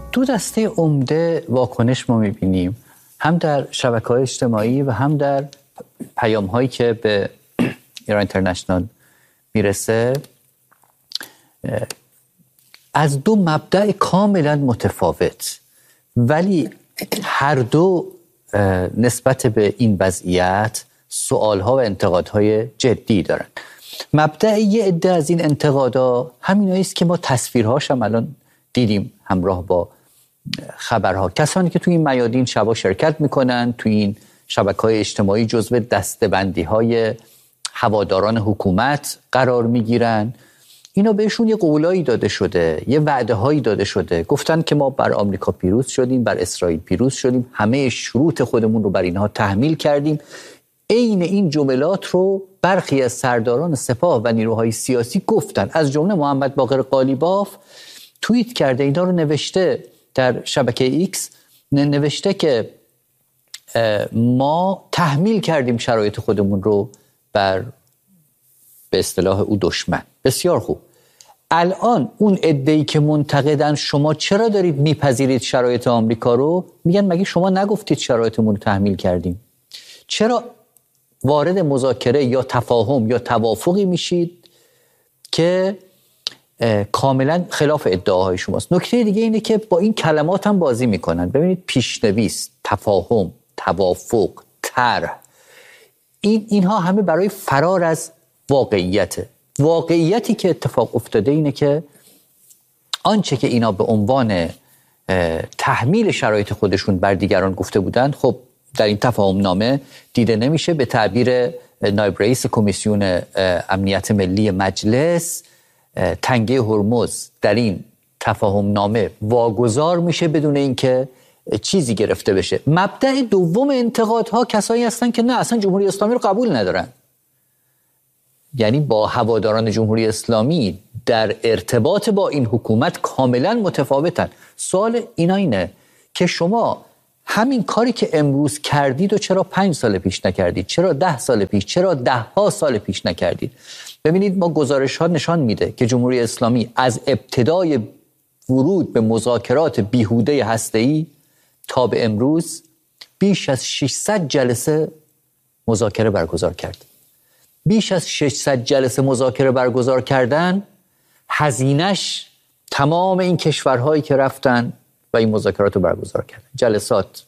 دو دسته عمده واکنش ما می‌بینیم، هم در شبکه‌های اجتماعی و هم در پیام‌هایی که به ایران اینترنشنال میرسه، از دو مبدأ کاملا متفاوت، ولی هر دو نسبت به این وضعیت سوال‌ها و انتقادهای جدی دارن. مبدأ یه عده از این انتقادا همینایی است که ما تصویرهاش هم الان دیدیم همراه با خبرها. کسانی که توی این میادین شبا شرکت میکنن، توی این شبکه‌های اجتماعی جزو دسته‌بندی‌های هواداران حکومت قرار میگیرن، اینا بهشون یه قولایی داده شده، یه وعده‌هایی داده شده، گفتن که ما بر آمریکا پیروز شدیم، بر اسرائیل پیروز شدیم، همه شروط خودمون رو بر اینها تحمیل کردیم. عین این جملات رو برخی از سرداران سپاه و نیروهای سیاسی گفتن، از جمله محمد باقر قالیباف توییت کرده، اینا رو نوشته در شبکه ایکس، نوشته که ما تحمیل کردیم شرایط خودمون رو بر به اصطلاح او دشمن. بسیار خوب. الان اون عده‌ای که منتقدن شما چرا دارید میپذیرید شرایط آمریکا رو، میگن مگه شما نگفتید شرایطمون رو تحمیل کردیم؟ چرا وارد مذاکره یا تفاهم یا توافقی میشید که کاملا خلاف ادعاهای شماست؟ نکته دیگه اینه که با این کلمات هم بازی میکنن. ببینید، پیشنویس، تفاهم، توافق، طرح، اینها همه برای فرار از واقعیته. واقعیتی که اتفاق افتاده اینه که آنچه که اینا به عنوان تحمیل شرایط خودشون بر دیگران گفته بودند، خب در این تفاهم نامه دیده نمیشه. به تعبیر نایب رئیس کمیسیون امنیت ملی مجلس، تنگه هرمز در این تفاهم نامه واگذار میشه بدون اینکه چیزی گرفته بشه. مبدأ دوم انتقادها کسایی هستن که نه، اصلا جمهوری اسلامی رو قبول ندارن، یعنی با هواداران جمهوری اسلامی در ارتباط با این حکومت کاملا متفاوتن. سوال اینا اینه که شما همین کاری که امروز کردید و چرا 5 سال پیش نکردید؟ چرا 10 سال پیش؟ چرا 10 سال پیش نکردید؟ ببینید، ما گزارش ها نشان میده که جمهوری اسلامی از ابتدای ورود به مذاکرات بیهوده هسته‌ای تا به امروز بیش از 600 جلسه مذاکره برگزار کرد. بیش از 600 جلسه مذاکره برگزار کردن، هزینه‌اش تمام این کشورهایی که رفتن و این مذاکرات رو برگزار کردن، جلسات،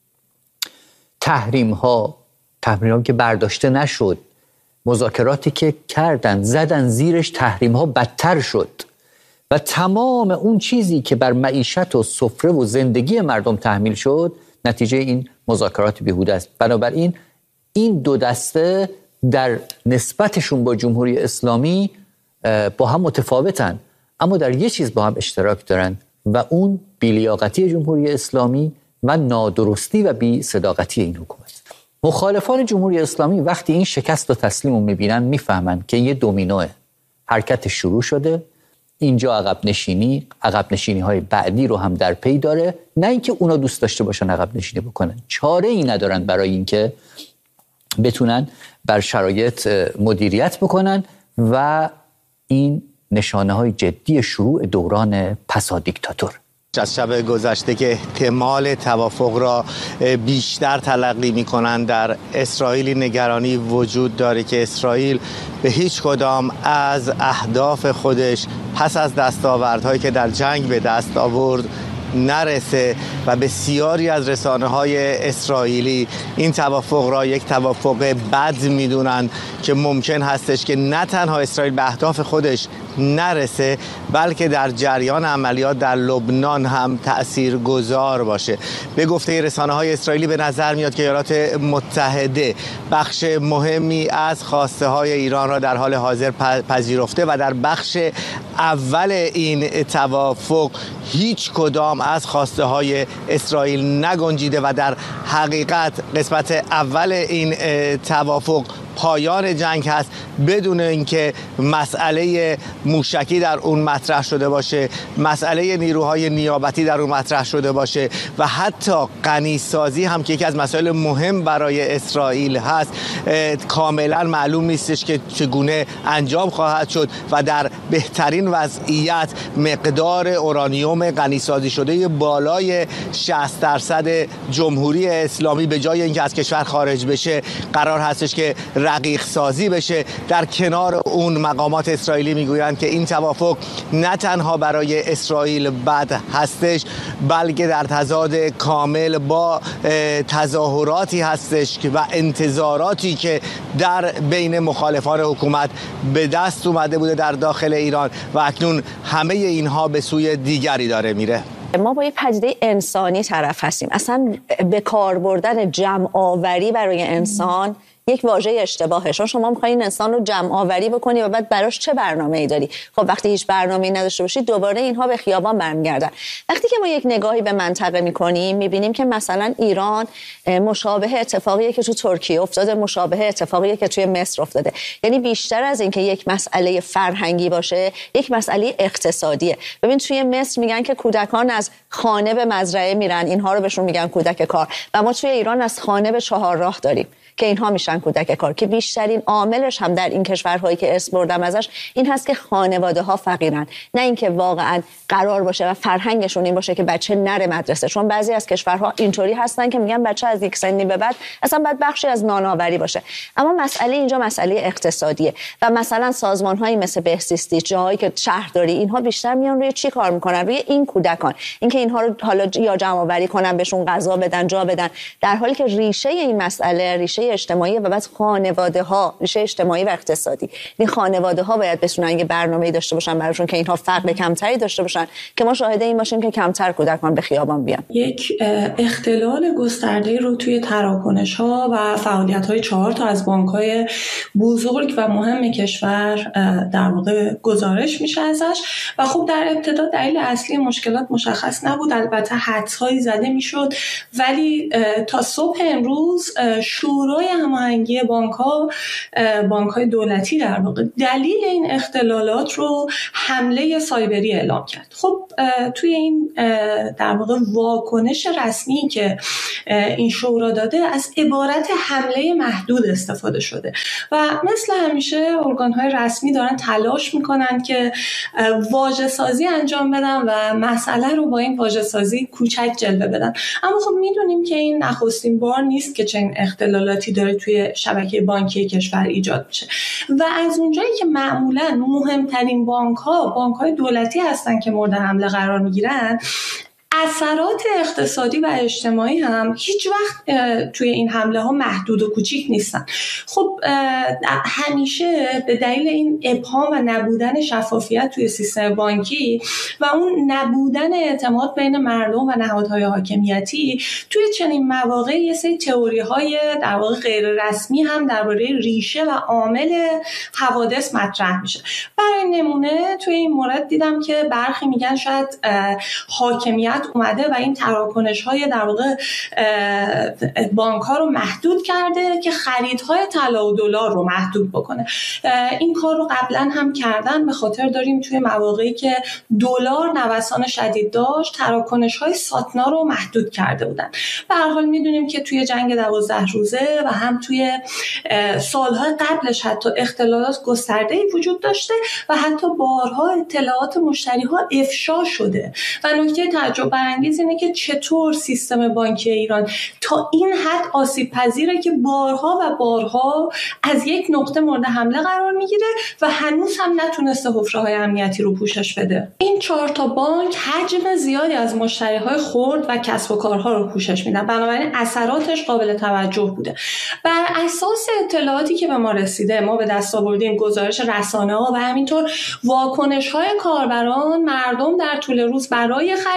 تحریم‌ها که برداشته نشد، مذاکراتی که کردن زدن زیرش، تحریم‌ها بدتر شد و تمام اون چیزی که بر معیشت و سفره و زندگی مردم تحمیل شد نتیجه این مذاکرات بیهوده است. بنابراین این دو دسته در نسبتشون با جمهوری اسلامی با هم متفاوتن، اما در یه چیز با هم اشتراک دارن و اون بی‌لیاقتی جمهوری اسلامی و نادرستی و بی صداقتی این حکومت. مخالفان جمهوری اسلامی وقتی این شکست و تسلیم رو میبینن، میفهمن که یه دومینوه، حرکت شروع شده، اینجا عقب نشینی های بعدی رو هم در پی داره. نه اینکه اونا دوست داشته باشن عقب نشینی بکنن، چاره ای ندارن برای اینکه بتونن بر شرایط مدیریت بکنن و این نشانه های جدی شروع دوران پسا دیکتاتور. از شب گذشته که احتمال توافق را بیشتر تلقی می‌کنند، در اسرائیل نگرانی وجود داره که اسرائیل به هیچ کدام از اهداف خودش پس از دستاوردهایی که در جنگ به دست آورد نرسه و بسیاری از رسانه‌های اسرائیلی این توافق را یک توافق بد می‌دونند که ممکن هستش که نه تنها اسرائیل به اهداف خودش نرسه، بلکه در جریان عملیات در لبنان هم تأثیرگذار باشه. به گفته رسانه‌های اسرائیلی به نظر میاد که ایالات متحده بخش مهمی از خواسته‌های ایران را در حال حاضر پذیرفته و در بخش اول این توافق هیچ کدام از خواسته‌های اسرائیل نگنجیده و در حقیقت قسمت اول این توافق پایان جنگ هست، بدون اینکه مسئله موشکی در اون مطرح شده باشه، مسئله نیروهای نیابتی در اون مطرح شده باشه و حتی غنیسازی هم که یکی از مسائل مهم برای اسرائیل هست کاملا معلوم نیستش که چگونه انجام خواهد شد و در بهترین وضعیت مقدار اورانیوم غنیسازی شده بالای 60% جمهوری اسلامی به جای اینکه از کشور خارج بشه قرار هستش که رقیق سازی بشه. در کنار اون مقامات اسرائیلی میگویند که این توافق نه تنها برای اسرائیل بد هستش بلکه در تضاد کامل با تظاهراتی هستش و انتظاراتی که در بین مخالفان حکومت به دست اومده بوده در داخل ایران و اکنون همه اینها به سوی دیگری داره میره. ما با یه پدیده انسانی طرف هستیم. اصلا به کار بردن جمع آوری برای انسان یک واژه اشتباهه. شما می‌خواید انسان رو جمع آوری بکنی و بعد براش چه برنامه‌ای داری؟ خب وقتی هیچ برنامه‌ای نداشته باشی دوباره اینها به خیابان برمیگردن. وقتی که ما یک نگاهی به منطقه می‌کنیم می‌بینیم که مثلا ایران مشابه اتفاقیه که تو ترکیه افتاده، مشابه اتفاقیه که توی مصر افتاده. یعنی بیشتر از اینکه یک مسئله فرهنگی باشه، یک مسئله اقتصادیه. ببین توی مصر میگن که کودکان از خانه به مزرعه میرن، اینها رو بهشون میگن کودک کار. و ما توی ایران از خانه به چهارراه داریم که اینها میشن کودک کار، که بیشترین عاملش هم در این کشورهایی که اسم بردم ازش این هست که خانواده ها فقیرن، نه اینکه واقعا قرار باشه و فرهنگشون این باشه که بچه نره مدرسه. چون بعضی از کشورها اینطوری هستن که میگن بچه از یک سنی به بعد اصلا باید بخشی از نانآوری باشه. اما مسئله اینجا مسئله اقتصادیه و مثلا سازمان‌هایی مثل بهزیستی، جاهایی که شهرداری، اینها بیشتر میان روی چی کار میکنن؟ روی این کودکان، اینکه اینها رو حالا یا جمع آوری کنن، بهشون غذا بدن، جا بدن، در حالی که ریشه این مسئله ریشه اجتماعی و بعد خانواده ها، ریشه اجتماعی و اقتصادی. این خانواده ها باید بتونن یه برنامه‌ای داشته باشن براشون که اینها فقر کمتری داشته باشن، که ما شاهد این باشیم که کمتر کودکان به خیابان بیان. یک اختلال گسترده رو توی تراکنش‌ها و فعالیت‌های 4 تا از بانک‌های بزرگ و مهم کشور در واقع گزارش میشه ازش و خب در ابتدا دلیل اصلی مشکلات مشخص نبود. البته حدس‌هایی زده میشد، ولی تا صبح امروز شورای هماهنگی بانک‌های دولتی در واقع دلیل این اختلالات رو حمله سایبری اعلام کرد. خب توی این در واقع واکنش رسمی که این شورا داده از عبارت حمله محدود استفاده شده و مثل همیشه ارگان‌های رسمی دارن تلاش میکنن که واژه‌سازی انجام بدن و مسئله رو با این واژه‌سازی کوچک جلوه بدن. اما خب میدونیم که این نخستین بار نیست که چنین اختلالاتی داره توی شبکه بانکی کشور ایجاد میشه و از اونجایی که معمولاً مهمترین بانک‌های دولتی هستن که مورد حمله قرار میگیرن، اثرات اقتصادی و اجتماعی هم هیچ وقت توی این حمله ها محدود و کوچیک نیستن. خب همیشه به دلیل این ابهام و نبودن شفافیت توی سیستم بانکی و اون نبودن اعتماد بین مردم و نهادهای حاکمیتی، توی چنین مواقع یه سری تئوری‌های در واقع غیر رسمی هم درباره ریشه و عامل حوادث مطرح میشه. برای نمونه توی این مورد دیدم که برخی میگن شاید حاکمیت اومده و این تراکنش‌های در واقع بانک‌ها رو محدود کرده که خریدهای طلا و دلار رو محدود بکنه. این کار رو قبلا هم کردن، به خاطر داریم توی مواقعی که دلار نوسان شدید داشت تراکنش‌های ساتنا رو محدود کرده بودن. به هر حال می‌دونیم که توی جنگ 12 روزه و هم توی سال‌های قبلش حتی اختلالات گسترده‌ای وجود داشته و حتی بارها اطلاعات مشتری‌ها افشا شده و نکته تعجب برانگیز اینه که چطور سیستم بانکی ایران تا این حد آسیب پذیره که بارها و بارها از یک نقطه مورد حمله قرار میگیره و هنوز هم نتونسته حفره‌های امنیتی رو پوشش بده. این 4 تا بانک حجم زیادی از مشتری‌های خرد و کسب و کارها رو پوشش میدن، بنابراین اثراتش قابل توجه بوده. بر اساس اطلاعاتی که به ما رسیده، ما به دست آوردیم گزارش رسانه‌ها و همینطور واکنش‌های کاربران، مردم در طول روز برای خریدهای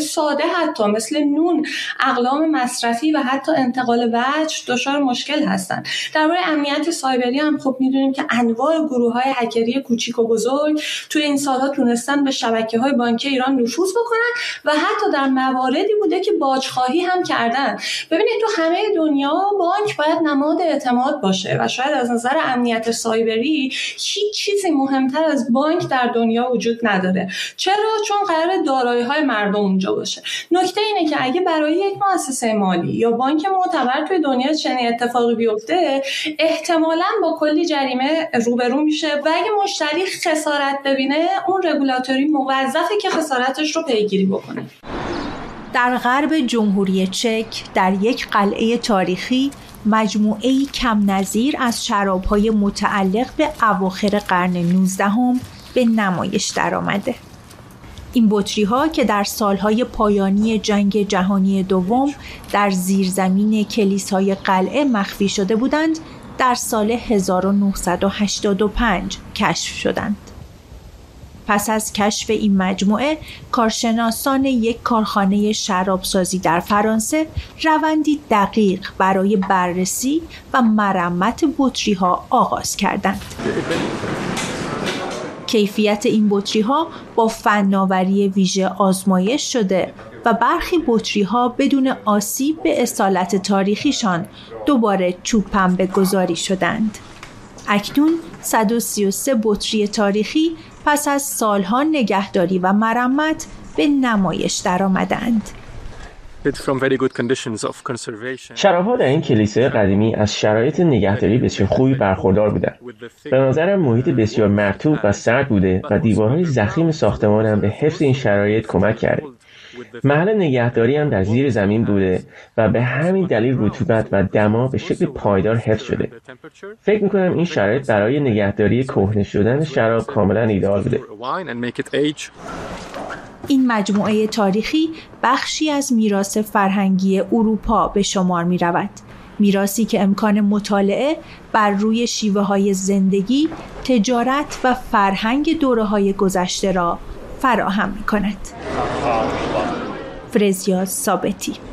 ساده حتی مثل نون، اقلام مصرفی و حتی انتقال وجه دچار مشکل هستند. درباره امنیت سایبری هم خب میدونیم که انواع گروه‌های هکری کوچیک و بزرگ توی این سال‌ها تونستن به شبکه‌های بانکی ایران نفوذ بکنن و حتی در مواردی بوده که باج‌خواهی هم کردن. ببینید تو همه دنیا بانک باید نماد اعتماد باشه و شاید از نظر امنیت سایبری هیچ چیزی مهمتر از بانک در دنیا وجود نداره. چرا؟ چون قرار دارایی‌های مردم اونجا باشه. نکته اینه که اگه برای یک مؤسسه مالی یا بانک معتبر توی دنیا چنین اتفاقی بیفته، احتمالاً با کلی جریمه روبرو میشه و اگه مشتری خسارت ببینه، اون رگولاتوری موظفه که خسارتش رو پیگیری بکنه. در غرب جمهوری چک در یک قلعه تاریخی مجموعه‌ای کم نظیر از شراب‌های متعلق به اواخر قرن 19 به نمایش درآمده. این بطری‌ها که در سالهای پایانی جنگ جهانی دوم در زیرزمین کلیسای قلعه مخفی شده بودند، در سال 1985 کشف شدند. پس از کشف این مجموعه، کارشناسان یک کارخانه شرابسازی در فرانسه روندی دقیق برای بررسی و مرمت بطری‌ها آغاز کردند. کیفیت این بطری‌ها با فناوری ویژه آزمایش شده و برخی بطری‌ها بدون آسیب به اصالت تاریخیشان دوباره چوب پنبه گذاری شدند. اکنون 133 بطری تاریخی پس از سالها نگهداری و مرمت به نمایش درآمدند. شراب‌ها در این کلیسای قدیمی از شرایط نگهداری بسیار خوبی برخوردار بودند. به نظرم محیط بسیار مرطوب و سرد بوده و دیوارهای ضخیم ساختمان هم به حفظ این شرایط کمک کرده. محل نگهداری هم در زیر زمین بوده و به همین دلیل رطوبت و دما به شکل پایدار حفظ شده. فکر می‌کنم این شرایط برای نگهداری کهنه شدن شراب کاملا ایدئال بوده. این مجموعه تاریخی بخشی از میراث فرهنگی اروپا به شمار می‌رود. میراثی که امکان مطالعه بر روی شیوه‌های زندگی، تجارت و فرهنگ دوره‌های گذشته را فراهم می‌کند. فرزیا ثابتی.